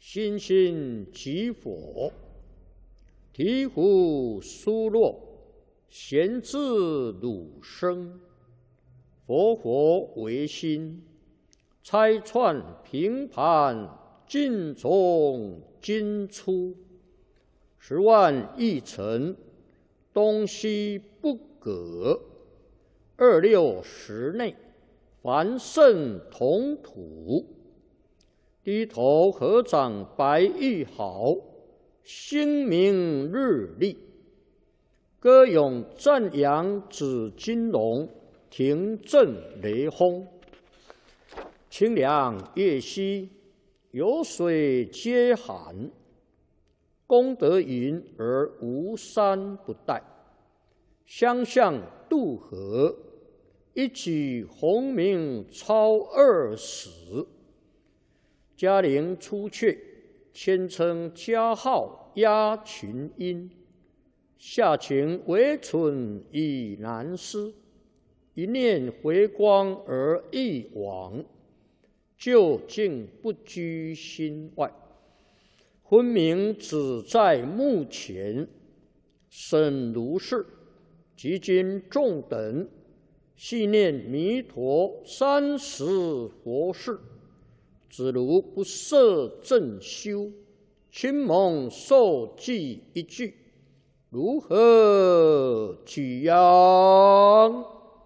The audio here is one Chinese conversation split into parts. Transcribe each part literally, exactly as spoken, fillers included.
心心即佛，醍醐疏落，贤自汝生。佛佛为心，拆串平盘，尽从今出。十万亿尘，东西不隔。二六十内，凡圣同土。低头合掌白玉好，星明日丽。歌咏赞扬紫金龙，庭震雷轰。清凉月兮，有水皆寒。功德云而无山不殆。相向渡河，一举鸿名超二十。嘉陵出阙，谦称嘉号压群英。下情为蠢已难思，一念回光而一往，究竟不居心外。昏明只在目前，审如是，即今众等细念弥陀三十佛事。只如不摄正修，亲蒙受记一句，如何举扬？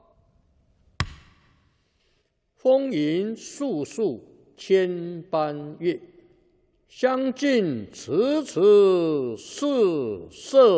风云素素千般月，相近迟迟是色。